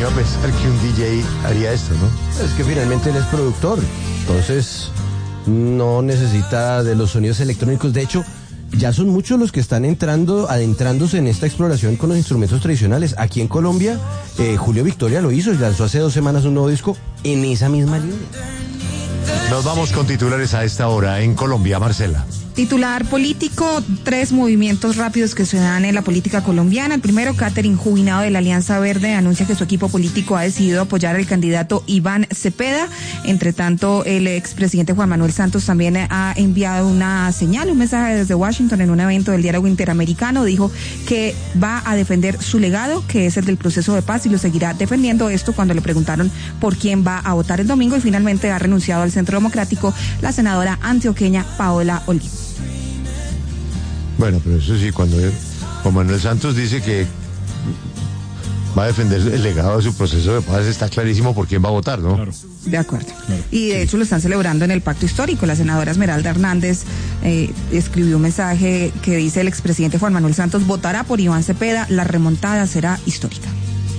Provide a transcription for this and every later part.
iba a pensar que un DJ haría esto, ¿no? Es que finalmente él es productor, entonces no necesita de los sonidos electrónicos. De hecho, ya son muchos los que están adentrándose en esta exploración con los instrumentos tradicionales. Aquí en Colombia, Julio Victoria lo hizo y lanzó hace 2 semanas un nuevo disco en esa misma línea. Nos vamos con titulares a esta hora en Colombia, Marcela. Titular político, 3 movimientos rápidos que se dan en la política colombiana. El primero, Catherine Jubinado de la Alianza Verde anuncia que su equipo político ha decidido apoyar al candidato Iván Cepeda. Entre tanto, el expresidente Juan Manuel Santos también ha enviado una señal, un mensaje desde Washington en un evento del Diálogo Interamericano. Dijo que va a defender su legado, que es el del proceso de paz, y lo seguirá defendiendo. Esto cuando le preguntaron por quién va a votar el domingo, y finalmente ha renunciado al Centro Democrático la senadora antioqueña Paola Olivos. Bueno, pero eso sí, cuando Juan Manuel Santos dice que va a defender el legado de su proceso de paz, está clarísimo por quién va a votar, ¿no? Claro. De acuerdo. Claro. Y de hecho lo están celebrando en el Pacto Histórico. La senadora Esmeralda Hernández escribió un mensaje que dice: el expresidente Juan Manuel Santos votará por Iván Cepeda, la remontada será histórica.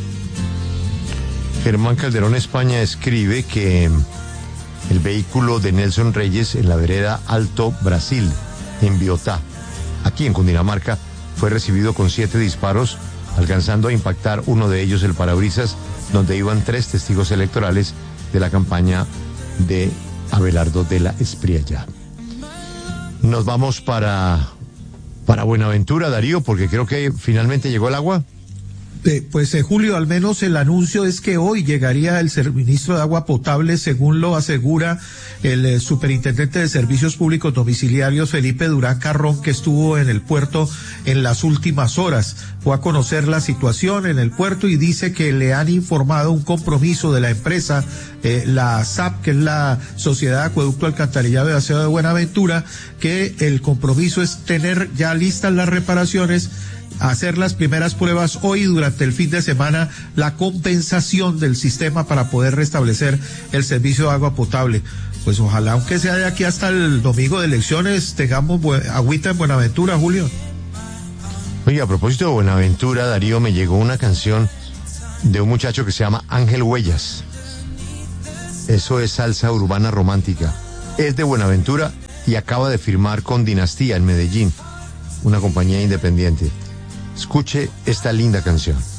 Germán Calderón España escribe que el vehículo de Nelson Reyes en la vereda Alto Brasil, en Biotá, aquí en Cundinamarca, fue recibido con 7 disparos, alcanzando a impactar uno de ellos el parabrisas, donde iban 3 testigos electorales de la campaña de Abelardo de la Espriella. Nos vamos para Buenaventura, Darío, porque creo que finalmente llegó el agua. Julio, al menos el anuncio es que hoy llegaría el suministro de agua potable, según lo asegura el superintendente de Servicios Públicos Domiciliarios, Felipe Durán Carrón, que estuvo en el puerto en las últimas horas. Fue a conocer la situación en el puerto y dice que le han informado un compromiso de la empresa, la SAP, que es la Sociedad de Acueducto Alcantarillado y Aseo de Buenaventura, que el compromiso es tener ya listas las reparaciones, hacer las primeras pruebas hoy, durante el fin de semana, la compensación del sistema para poder restablecer el servicio de agua potable. Pues ojalá, aunque sea de aquí hasta el domingo de elecciones, tengamos agüita en Buenaventura, Julio. Oye, a propósito de Buenaventura, Darío, me llegó una canción de un muchacho que se llama Ángel Huellas. Eso es salsa urbana romántica. Es de Buenaventura y acaba de firmar con Dinastía en Medellín, una compañía independiente. Escuche esta linda canción.